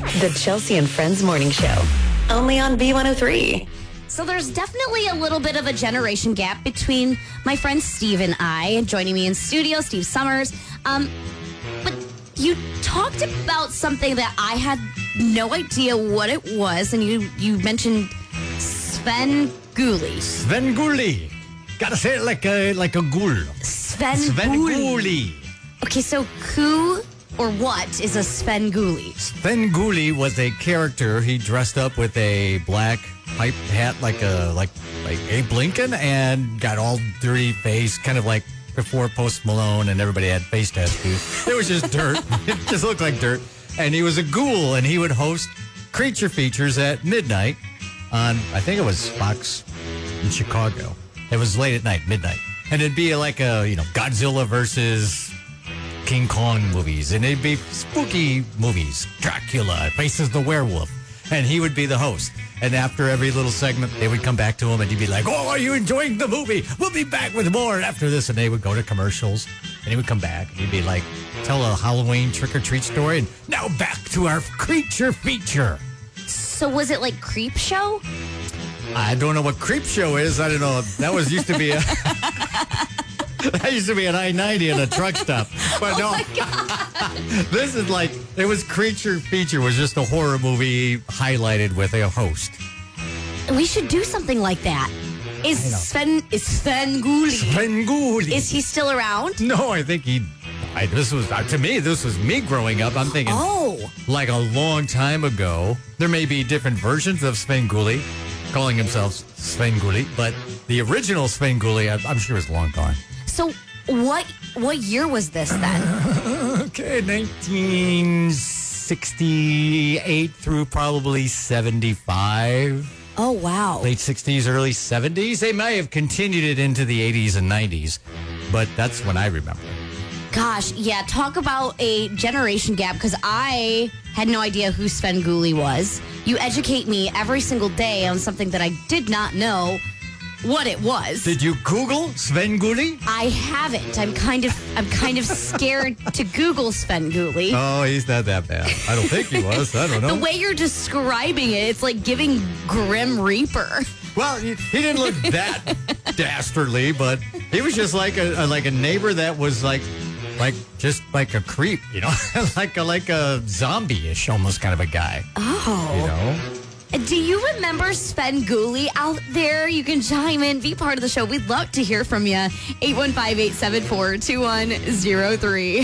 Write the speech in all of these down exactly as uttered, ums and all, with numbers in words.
The Chelsea and Friends Morning Show, only on B one oh three. So there's definitely a little bit of a generation gap between my friend Steve and I. Joining me in studio, Steve Summers. Um, but you talked about something that I had no idea what it was, and you, you mentioned Sven Gulli. Svengoolie. Gotta say it like a like a ghoul. Sven Svengoolie. Okay, so who or what is a Svengoolie? Svengoolie was a character. He dressed up with a black pipe hat like a like like Abe Lincoln and got all dirty face, kind of like before Post Malone and everybody had face tattoos. It was just dirt. It just looked like dirt. And he was a ghoul, and he would host creature features at midnight on, I think it was Fox in Chicago. It was late at night, midnight. And it'd be like a, you know, Godzilla versus King Kong movies. And it'd be spooky movies. Dracula faces the werewolf. And he would be the host. And after every little segment, they would come back to him and he'd be like, oh, are you enjoying the movie? We'll be back with more after this. And they would go to commercials. And he would come back and he'd be like, tell a Halloween trick-or-treat story. And now back to our creature feature. So was it like Creep Show? I don't know what Creep Show is. I don't know. That was used to be a... that used to be an I ninety and a truck stop. But no. Oh my God. This is like... It was Creature Feature. Was just a horror movie highlighted with a host. We should do something like that. Is Sven... Is Sven Gulli... Svengoolie. Is he still around? No, I think he... I, this was... Uh, to me, this was me growing up. I'm thinking... Oh. Like a long time ago. There may be different versions of Svengoolie, calling himself Svengoolie, but the original Svengoolie, I'm sure, is long gone. So what what year was this then? Okay, nineteen sixty-eight through probably seventy-five. Oh, wow. Late sixties, early seventies. They may have continued it into the eighties and nineties, but that's when I remember. Gosh, yeah, talk about a generation gap, because I had no idea who Sven Gulli was. You educate me every single day on something that I did not know what it was. Did you Google Svengoolie? I haven't. I'm kind of I'm kind of scared to Google Sven Gulli. Oh, he's not that bad. I don't think he was. I don't know. The way you're describing it, it's like giving Grim Reaper. Well, he, he didn't look that dastardly, but he was just like a, a like a neighbor that was like like just like a creep, you know, like a like a zombie-ish almost kind of a guy. Oh. You know. Do you remember Sven Gulli out there? You can chime in, be part of the show. We'd love to hear from you. eight one five, eight seven four, two one zero three.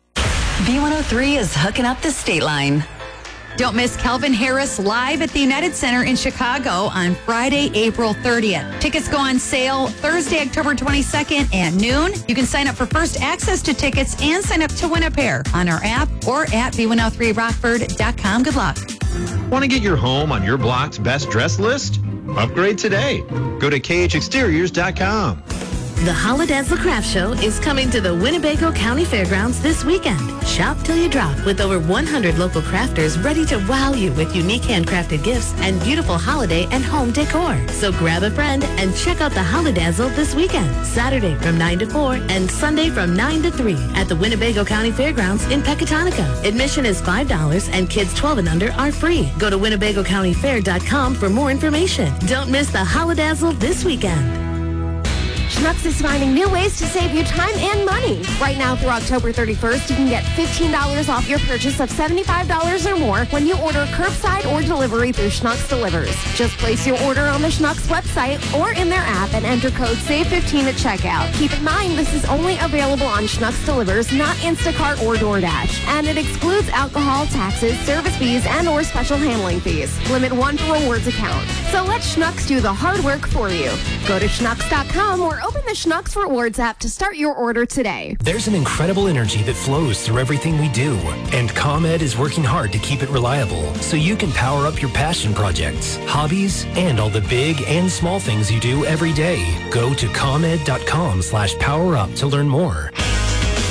B one oh three is hooking up the state line. Don't miss Calvin Harris live at the United Center in Chicago on Friday, April thirtieth. Tickets go on sale Thursday, October twenty-second at noon. You can sign up for first access to tickets and sign up to win a pair on our app or at B one oh three rockford dot com. Good luck. Want to get your home on your block's best dress list? Upgrade today. Go to K H exteriors dot com. The Holidazzle Craft Show is coming to the Winnebago County Fairgrounds this weekend. Shop till you drop with over one hundred local crafters ready to wow you with unique handcrafted gifts and beautiful holiday and home decor. So grab a friend and check out the Holidazzle this weekend, Saturday from nine to four and Sunday from nine to three at the Winnebago County Fairgrounds in Pecatonica. Admission is five dollars and kids twelve and under are free. Go to Winnebago County Fair dot com for more information. Don't miss the Holidazzle this weekend. Schnucks is finding new ways to save you time and money. Right now through October thirty-first, you can get fifteen dollars off your purchase of seventy-five dollars or more when you order curbside or delivery through Schnucks Delivers. Just place your order on the Schnucks website or in their app and enter code save fifteen at checkout. Keep in mind this is only available on Schnucks Delivers, not Instacart or DoorDash. And it excludes alcohol, taxes, service fees, and or special handling fees. Limit one per rewards account. So let Schnucks do the hard work for you. Go to schnucks dot com or open the Schnucks Rewards app to start your order today. There's an incredible energy that flows through everything we do, and ComEd is working hard to keep it reliable so you can power up your passion projects, hobbies, and all the big and small things you do every day. Go to ComEd dot com slash power up to learn more.